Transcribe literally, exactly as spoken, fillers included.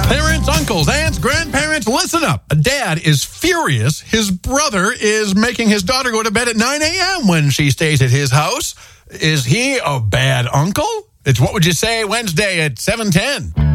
Parents, uncles, aunts, grandparents, listen up. A dad is furious his brother is making his daughter go to bed at nine a.m. when she stays at his house. Is he a bad uncle? It's What Would You Say Wednesday at seven ten.